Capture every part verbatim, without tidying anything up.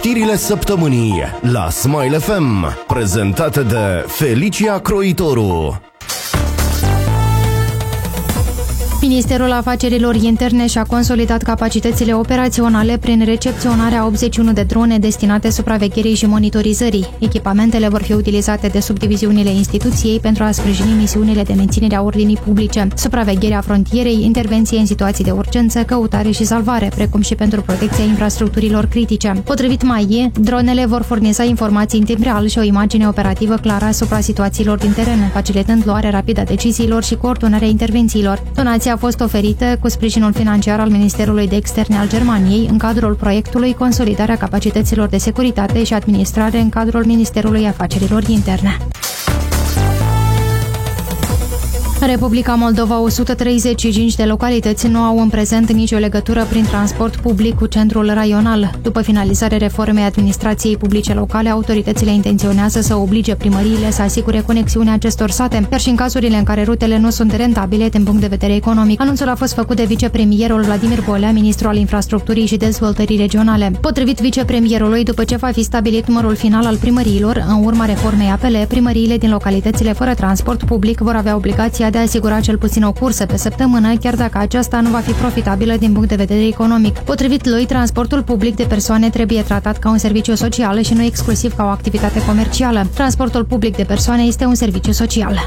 Știrile săptămânii la Smile F M, prezentate de Felicia Croitoru. Ministerul Afacerilor Interne și-a consolidat capacitățile operaționale prin recepționarea optzeci și unu de drone destinate supravegherii și monitorizării. Echipamentele vor fi utilizate de subdiviziunile instituției pentru a sprijini misiunile de menținere a ordinii publice, supravegherea frontierei, intervenție în situații de urgență, căutare și salvare, precum și pentru protecția infrastructurilor critice. Potrivit M A I, dronele vor furniza informații în timp real și o imagine operativă clară asupra situațiilor din teren, facilitând luarea rapidă a deciziilor și coordonarea intervențiilor. Donația a fost oferită cu sprijinul financiar al Ministerului de Externe al Germaniei în cadrul proiectului Consolidarea capacităților de securitate și administrare în cadrul Ministerului Afacerilor Interne. În Republica Moldova, o sută treizeci și cinci de localități nu au în prezent nicio legătură prin transport public cu centrul raional. După finalizarea reformei administrației publice locale, autoritățile intenționează să oblige primăriile să asigure conexiunea acestor sate, chiar și în cazurile în care rutele nu sunt rentabile din punct de vedere economic. Anunțul a fost făcut de vicepremierul Vladimir Bolea, ministru al infrastructurii și dezvoltării regionale. Potrivit vicepremierului, după ce va fi stabilit numărul final al primăriilor, în urma reformei A P L, primăriile din localitățile fără transport public vor avea obligația de a asigura cel puțin o cursă pe săptămână, chiar dacă aceasta nu va fi profitabilă din punct de vedere economic. Potrivit lui, transportul public de persoane trebuie tratat ca un serviciu social și nu exclusiv ca o activitate comercială. Transportul public de persoane este un serviciu social.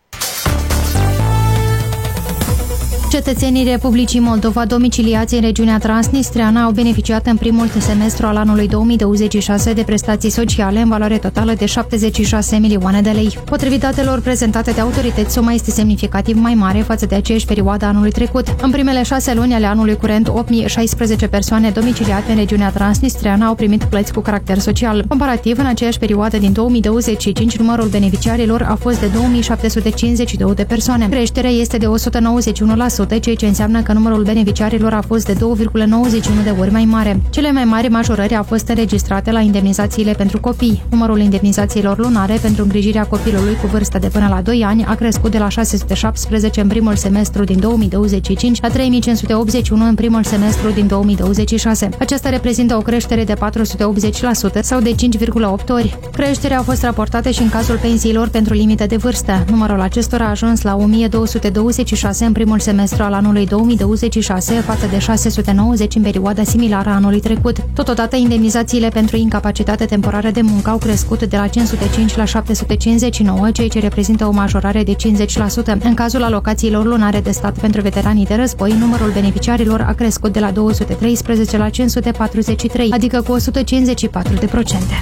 Cetățenii Republicii Moldova domiciliați în regiunea Transnistreană au beneficiat în primul semestru al anului două mii douăzeci și șase de prestații sociale în valoare totală de șaptezeci și șase milioane de lei. Potrivit datelor prezentate de autorități, suma este semnificativ mai mare față de aceeași perioadă anului trecut. În primele șase luni ale anului curent, opt mii șaisprezece persoane domiciliate în regiunea Transnistreană au primit plăți cu caracter social. Comparativ, în aceeași perioadă din două mii douăzeci și cinci, numărul beneficiarilor a fost de două mii șapte sute cincizeci și doi de persoane. Creșterea este de o sută nouăzeci și unu la sută, ceea ce înseamnă că numărul beneficiarilor a fost de doi virgulă nouăzeci și unu de ori mai mare. Cele mai mari majorări au fost înregistrate la indemnizațiile pentru copii. Numărul indemnizațiilor lunare pentru îngrijirea copilului cu vârstă de până la doi ani a crescut de la șase sute șaptesprezece în primul semestru din două mii douăzeci și cinci la trei mii cinci sute optzeci și unu în primul semestru din două mii douăzeci și șase. Aceasta reprezintă o creștere de patru sute optzeci la sută sau de cinci virgulă opt ori. Creșterea a fost raportată și în cazul pensiilor pentru limită de vârstă. Numărul acestora a ajuns la o mie două sute douăzeci și șase în primul semestru al anului două mii douăzeci și șase, față de șase sute nouăzeci în perioada similară a anului trecut. Totodată, indemnizațiile pentru incapacitate temporară de muncă au crescut de la cinci sute cinci la șapte sute cincizeci și nouă, ceea ce reprezintă o majorare de cincizeci la sută. În cazul alocațiilor lunare de stat pentru veteranii de război, numărul beneficiarilor a crescut de la două sute treisprezece la cinci sute patruzeci și trei, adică cu o sută cincizeci și patru de procente.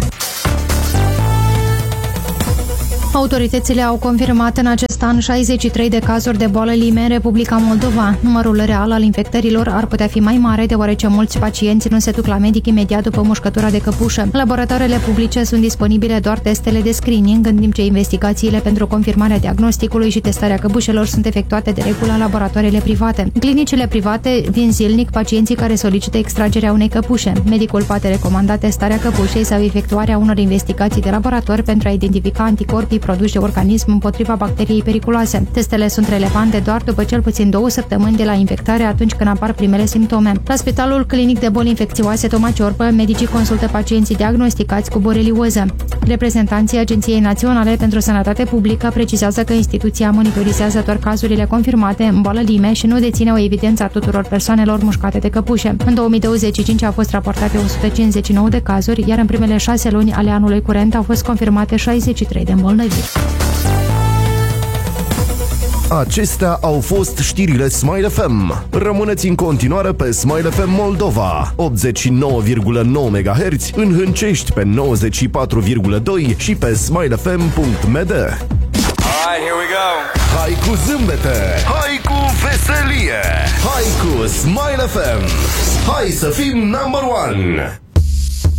Autoritățile au confirmat în acest an șaizeci și trei de cazuri de boală Lyme în Republica Moldova. Numărul real al infectărilor ar putea fi mai mare, deoarece mulți pacienți nu se duc la medic imediat după mușcătura de căpușă. În laboratoarele publice sunt disponibile doar testele de screening, în timp ce investigațiile pentru confirmarea diagnosticului și testarea căpușelor sunt efectuate de regulă în laboratoarele private. În clinicile private vin zilnic pacienții care solicită extragerea unei căpușe. Medicul poate recomanda testarea căpușei sau efectuarea unor investigații de laborator pentru a identifica anticorpii produși de organism împotriva bacteriei periculoase. Testele sunt relevante doar după cel puțin două săptămâni de la infectare, atunci când apar primele simptome. La Spitalul Clinic de Boli Infecțioase Toma Ciorbă, medicii consultă pacienții diagnosticați cu borelioză. Reprezentanții Agenției Naționale pentru Sănătate Publică precizează că instituția monitorizează doar cazurile confirmate în boală Lyme și nu deține o evidență a tuturor persoanelor mușcate de căpușe. În două mii douăzeci și cinci au fost raportate o sută cincizeci și nouă de cazuri, iar în primele șase luni ale anului curent au fost confirmate șaizeci și trei de îmbolnăviri. Acestea au fost știrile Smile F M. Rămâneți în continuare pe Smile F M Moldova, optzeci și nouă virgulă nouă megahertz, în Hâncești pe nouăzeci și patru virgulă doi și pe smile f m punct m d. Alright, here we go. Hai cu zâmbete, hai cu veselie, hai cu Smile F M. Hai să fim number one.